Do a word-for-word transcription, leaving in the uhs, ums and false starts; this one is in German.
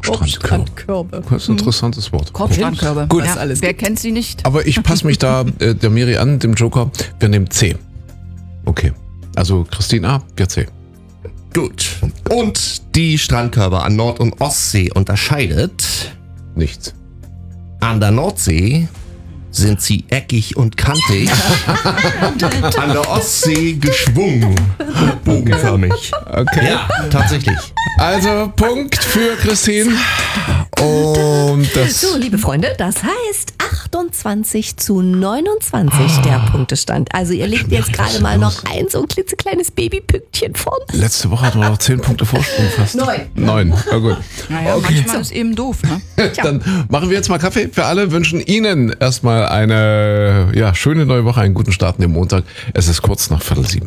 Korbstrandkörbe. Das ist ein interessantes Wort. Korbstrandkörbe. Gut. Ja, alles wer kennt sie nicht? Aber ich passe mich da äh, der Miri an, dem Joker. Wir nehmen C. Okay. Also Christine A, wir C. Gut. Und die Strandkörbe an Nord- und Ostsee unterscheidet. Nichts. An der Nordsee sind sie eckig und kantig. An der Ostsee geschwungen. Bogenförmig. Okay. Ja, tatsächlich. Also Punkt für Christine. Und das... So, liebe Freunde, das heißt achtundzwanzig zu neunundzwanzig der Punktestand. Also ihr legt jetzt gerade mal noch ein so ein klitzekleines Babypünktchen vorn. Letzte Woche hatten wir noch zehn Punkte Vorsprung fast. Neun. Neun, na gut. Naja, Okay. manchmal ist eben doof, ne? Dann machen wir jetzt mal Kaffee für alle, wünschen Ihnen erstmal eine ja, schöne neue Woche, einen guten Start in den Montag. Es ist kurz nach Viertel sieben.